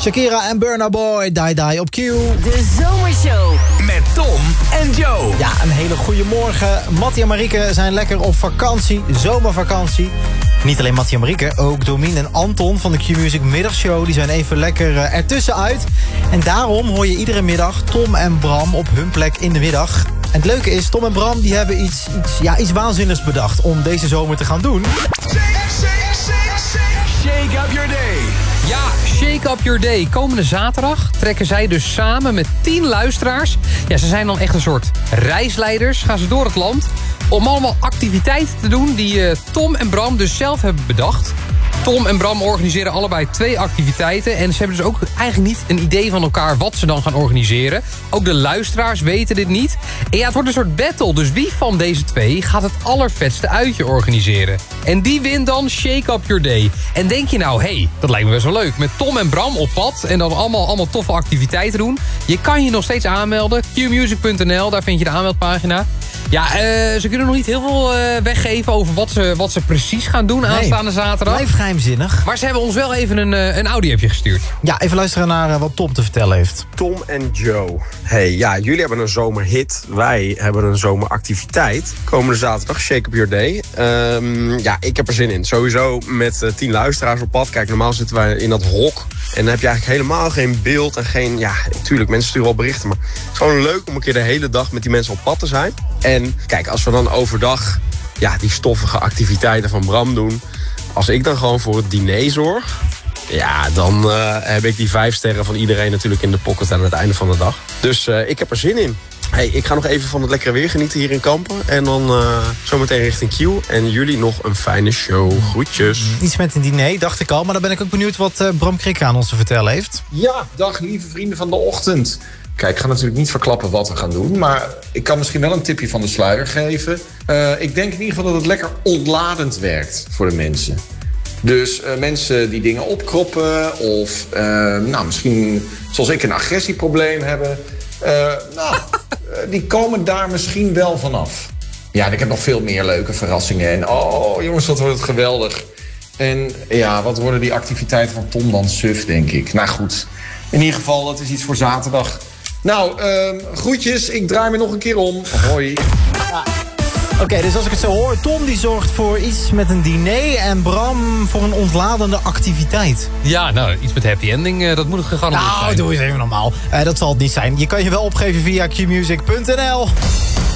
Shakira en Burna Boy, Die Die op Q. De Zomershow. Met Tom en Joe. Ja, een hele goede morgen. Mattie en Marieke zijn lekker op vakantie, zomervakantie. Niet alleen Mattie en Marieke, ook Domien en Anton van de Q-Music middagshow. Die zijn even lekker ertussenuit. En daarom hoor je iedere middag Tom en Bram op hun plek in de middag. En het leuke is, Tom en Bram die hebben iets waanzinnigs bedacht om deze zomer te gaan doen. Shake up your day. Ja, Shake Up Your Day. Komende zaterdag trekken zij dus samen met 10 luisteraars. Ja, ze zijn dan echt een soort reisleiders. Gaan ze door het land om allemaal activiteiten te doen die Tom en Bram dus zelf hebben bedacht. Tom en Bram organiseren allebei 2 activiteiten. En ze hebben dus ook eigenlijk niet een idee van elkaar wat ze dan gaan organiseren. Ook de luisteraars weten dit niet. En ja, het wordt een soort battle. Dus wie van deze 2 gaat het allervetste uitje organiseren? En die wint dan Shake Up Your Day. En denk je nou, hey, dat lijkt me best wel leuk. Met Tom en Bram op pad en dan allemaal toffe activiteiten doen. Je kan je nog steeds aanmelden. qmusic.nl, daar vind je de aanmeldpagina. Ja, ze kunnen nog niet heel veel weggeven over wat ze precies gaan doen aanstaande zaterdag. Blijf geheimzinnig. Maar ze hebben ons wel even een audio-appje gestuurd. Ja, even luisteren naar wat Tom te vertellen heeft. Tom en Joe. Hey, ja, jullie hebben een zomerhit. Wij hebben een zomeractiviteit. Komende zaterdag, Shake Up Your Day. Ja, ik heb er zin in. Sowieso met 10 luisteraars op pad. Kijk, normaal zitten wij in dat hok. En dan heb je eigenlijk helemaal geen beeld en geen... Ja, natuurlijk, mensen sturen wel berichten. Maar het is gewoon leuk om een keer de hele dag met die mensen op pad te zijn. En kijk, als we dan overdag die stoffige activiteiten van Bram doen... Als ik dan gewoon voor het diner zorg... Ja, dan heb ik die 5 sterren van iedereen natuurlijk in de pocket aan het einde van de dag. Dus ik heb er zin in. Hey, ik ga nog even van het lekkere weer genieten hier in Kampen. En dan zometeen richting Q. En jullie nog een fijne show. Groetjes. Iets met een diner, dacht ik al. Maar dan ben ik ook benieuwd wat Bram Krikke aan ons te vertellen heeft. Ja, dag lieve vrienden van de ochtend. Kijk, ik ga natuurlijk niet verklappen wat we gaan doen. Maar ik kan misschien wel een tipje van de sluier geven. Ik denk in ieder geval dat het lekker ontladend werkt voor de mensen. Dus mensen die dingen opkroppen of misschien zoals ik een agressieprobleem hebben... die komen daar misschien wel vanaf. Ja, en ik heb nog veel meer leuke verrassingen. En oh jongens, wat wordt het geweldig. En ja, wat worden die activiteiten van Tom dan suf, denk ik. Nou goed, in ieder geval, dat is iets voor zaterdag. Nou, groetjes, ik draai me nog een keer om. Hoi. Ja. Oké, dus als ik het zo hoor, Tom die zorgt voor iets met een diner en Bram voor een ontladende activiteit. Ja, nou, iets met happy ending, dat moet het gegarandeerd zijn. Nou, doe eens even normaal. Dat zal het niet zijn. Je kan je wel opgeven via qmusic.nl.